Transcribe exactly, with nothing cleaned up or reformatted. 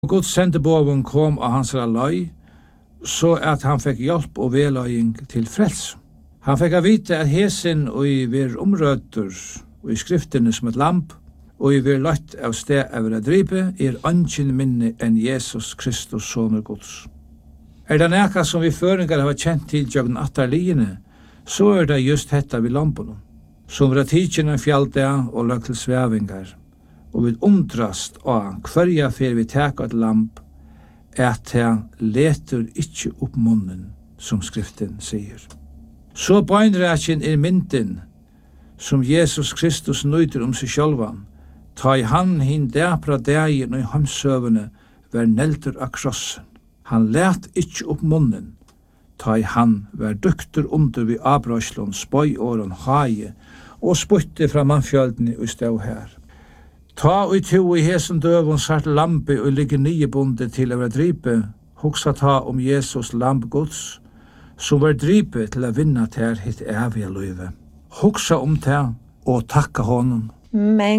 Guds sendeboven kom av hans løy, så at han fikk hjelp og veløying til frels. Han fikk av vite at hesen og i vir omrøter og i skriftene som et lamp, og i vir løtt av sted av å dripe, er ankin minne enn Jesus Kristus, soner Guds. Er det nækka som vi føringar har kjent til jøgn attarliene, så er det just hetta vi lampen, som var tidkjene fjallte og løk til svevingar, og vi undrast av hverja fer vi teka et lamp, at han leter ikkje opp munnen, som skriften sier. Så bøynrækjen er mynden, som Jesus Kristus nøyder om seg sjølvan, ta i han hin dæpra dægen og i hamsøvene vær nelter av krossen. Han let ikkje opp munnen, ta i han vær dukter under vi abrøslån, spøy åren haie, og spytte fra mannfjøldene og stå her. Ta og to i hesen døven sart lampe og ligge niebundet til å være dripe, hoksa ta om Jesus lamp Guds, som var dripe til å vinna ter hitt evige løyve. Hoksa om det og takka honom. Men